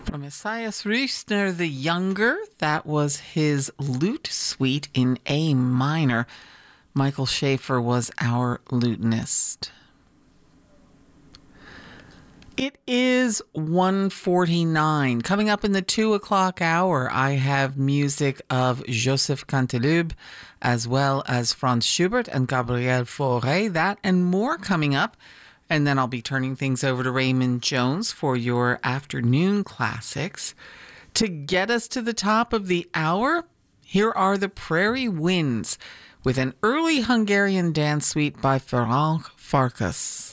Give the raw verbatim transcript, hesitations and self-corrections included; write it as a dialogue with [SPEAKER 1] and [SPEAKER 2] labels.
[SPEAKER 1] From Esaias Rüstner the Younger, that was his lute suite in A minor. Michael Schaefer was our lutenist. It is one forty-nine. Coming up in the two o'clock hour, I have music of Joseph Canteloube, as well as Franz Schubert and Gabriel Fauré. That and more coming up. And then I'll be turning things over to Raymond Jones for your afternoon classics. To get us to the top of the hour, here are the Prairie Winds with an early Hungarian dance suite by Ferenc Farkas.